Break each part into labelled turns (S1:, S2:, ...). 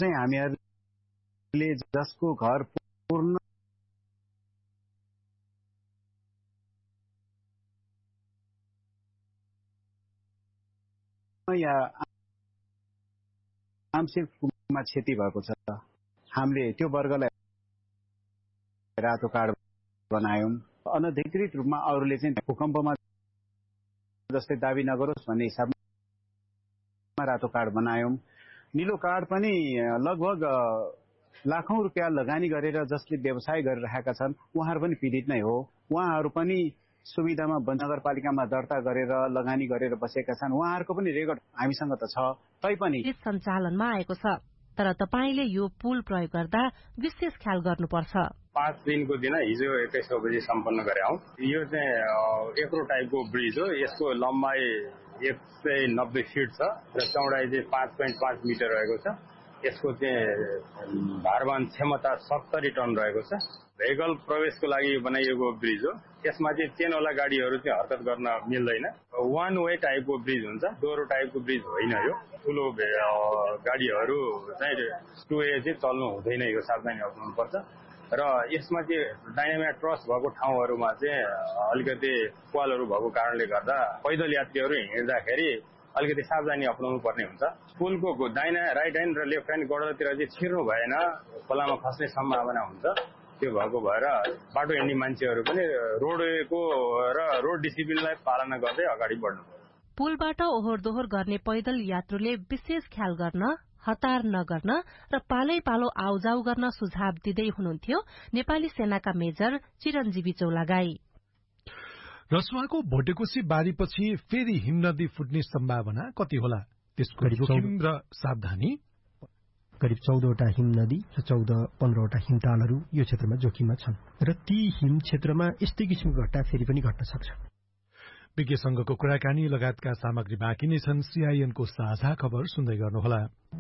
S1: चाहिँ हामीहरूले जसको घर पूर्ण या आंशिक रूपमा क्षति भएको छ, हामीले त्यो वर्गलाई रातो कार्ड बनायौं। अनधिकृत रूपमा अरूले चाहिँ भूकम्पमा जस्तै दाबी नगरोस् भन्ने हिसाबमा रातो कार्ड बनायौं। नीलो कार्ड पनि लगभग लाखौं रुपियाँ लगानी गरेर जसले व्यवसाय गरिरहेका छन् उहाँहरू पनि पीडित नै हो। उहाँहरू पनि सुविधामा नगरपालिकामा दर्ता गरेर लगानी गरेर बसेका छन्। उहाँहरूको पनि रेकर्ड हामीसँग त छ, तैपनि
S2: सञ्चालनमा आएको छ। तर तपाईले यो पुल प्रयोग गर्दा विशेष ख्याल गर्नुपर्छ।
S3: 5 दिनको दिन हिजो 21 बजे सम्पन्न गरेँ। यो चाहिँ एक्रो टाइपको ब्रिज हो। यसको लम्बाई 190 फिट छ र चौडाई चाहिँ 5.5 मिटर रहेको छ। यसको चाहिँ भारवहन क्षमता 70 टन रहेको छ। भेहिकल प्रवेशको लागि बनाइएको ब्रिज हो। यसमा चाहिँ चेनवाला गाडीहरू चाहिँ हरकत गर्न मिल्दैन। वान वे टाइपको ब्रिज हुन्छ, दोहोरो टाइपको ब्रिज होइन। यो ठुलो गाडीहरू चाहिँ 2 वे चाहिँ चल्नु हुँदैन, यो सावधानी अप्नाउनु पर्छ। र यसमा चाहिँ डाइनामिक ट्रस भएको ठाउँहरूमा चाहिँ अलिकति पालहरू भएको कारणले गर्दा पैदल यात्रीहरू हिँड्दाखेरि अलिकति सावधानी अप्नाउनु पर्ने हुन्छ। पुलको दाहिना राइट ह्यान्ड र लेफ्ट ह्यान्ड गर्डरतिर चाहिँ छिर्नु भएन, खोलामा खस्ने सम्भावना हुन्छ। त्यो भएको भएर बाटो हिँड्ने मान्छेहरू पनि रोडवेको र रोड डिसिप्लिनलाई पालना गर्दै अगाडि बढ्नु।
S2: पुलबाट ओहोर दोहोर गर्ने पैदल यात्रुले विशेष ख्याल गर्न, हतार नगर्न र पालै पालो आउजाउ गर्न सुझाव दिँदै हुनुहुन्थ्यो नेपाली सेनाका मेजर चिरञ्जीवी चौलागाई।
S4: रसुवाको भोटेकोशी बारीपछि फेरि हिमनदी फुट्ने सम्भावना कति होला, त्यसको जोखिम र सावधानी?
S5: करिब 14वटा हिमनदी र 14-15वटा हिमतालहरू यो क्षेत्रमा जोखिममा छन् र ती हिम क्षेत्रमा यस्तै किसिमको घटना फेरि पनि घट्न सक्छ।
S4: विज्ञसँगको कुराकानी लगायतका सामग्री बाँकी नै छन्। सीआईएनको साझा खबर सुन्दै गर्नुहोला।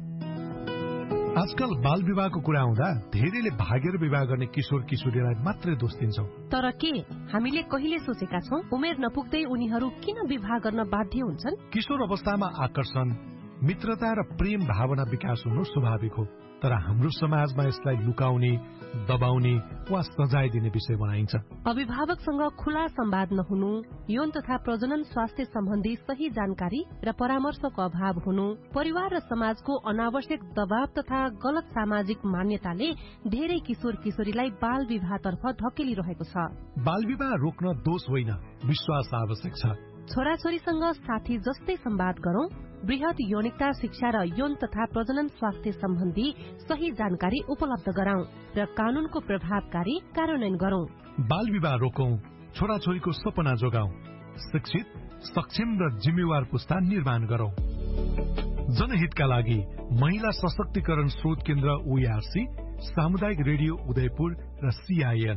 S4: आजकल बाल विवाहको कुरा आउँदा धेरैले भागेर विवाह गर्ने किशोर किशोरीलाई मात्रै दोष दिन्छौं।
S2: तर के हामीले कहिले सोचेका छौं उमेर नपुग्दै उनीहरू किन विवाह गर्न बाध्य हुन्छन्?
S4: किशोर अवस्थामा आकर्षण, मित्रता र प्रेम भावना विकास हुनु स्वाभाविक हो, तर हाम्रो समाजमा यसलाई लुकाउने, दबाउने वा सजाय दिने विषय बनाइन्छ।
S2: अभिभावकसँग खुला संवाद नहुनु, यौन तथा प्रजनन स्वास्थ्य सम्बन्धी सही जानकारी र परामर्शको अभाव हुनु, परिवार र समाजको अनावश्यक दबाव तथा गलत सामाजिक मान्यताले धेरै किशोर किशोरीलाई बाल विवाहतर्फ धकेलिरहेको छ।
S4: बाल विवाह रोक्न दोष होइन, विश्वास आवश्यक छ।
S2: छोराछोरीसँग साथी जस्तै संवाद गरौं, वृहत यौनिकता शिक्षा र यौन तथा प्रजनन स्वास्थ्य सम्बन्धी सही जानकारी उपलब्ध गराउँ र कानूनको प्रभावकारी कार्यान्वयन गरौं।
S4: बाल विवाह रोकौं, छोराछोरीको सपना जोगाउँ, शिक्षित, सक्षम र जिम्मेवार पुस्ता निर्माण गरौं। जनहितका लागि महिला सशक्तिकरण स्रोत केन्द्र ओईआरसी, सामुदायिक रेडियो उदयपुर र सीआईएन।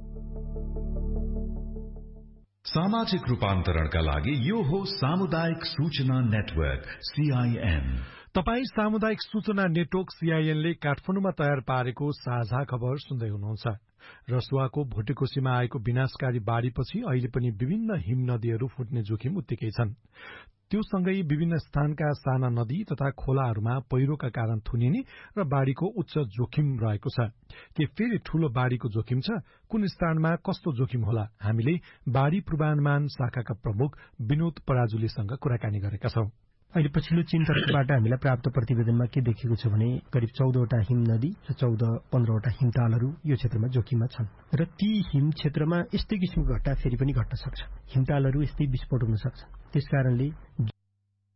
S6: सामाजिक रूपान्तरणका लागि यो हो सामुदायिक सूचना नेटवर्क सीआईएन।
S4: तपाई सामुदायिक सूचना नेटवर्क सीआईएनले काठमाडौँमा तयार पारेको साझा खबर सुन्दै हुनुहुन्छ। रसुवाको भोटेकोशीमा आएको विनाशकारी बाढ़ीपछि अहिले पनि विभिन्न हिम नदीहरू फुट्ने जोखिम उत्तिकै छन्। त्यो सँगै विभिन्न स्थानका साना नदी तथा खोलाहरूमा पहिरोका कारण थुनिने र बाढ़ीको उच्च जोखिम रहेको छ। के फेरि ठूलो बाढ़ीको जोखिम छ? कुन स्थानमा कस्तो जोखिम होला? हामीले बाढ़ी पूर्वानुमान शाखाका प्रमुख विनोद पराजुलीसँग कुराकानी गरेका छौं।
S5: अहिले पछिल्लो चिन्तनबाट हामीलाई प्राप्त प्रतिवेदनमा के देखेको छ भने करिब 14वटा हिमनदी र 14-15वटा हिमतालहरू यो क्षेत्रमा जोखिममा छन् र ती हिम क्षेत्रमा यस्तै किसिमको घटना फेरि पनि घट्न सक्छ। हिमतालहरू यस्तै विस्फोट हुन सक्छ। त्यसकारणले